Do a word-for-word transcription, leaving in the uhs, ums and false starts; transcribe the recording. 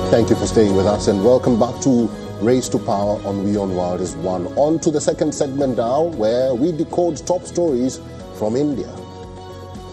Thank you for staying with us and welcome back to Race to Power on WION World is One. On to the second segment now, where we decode top stories from India.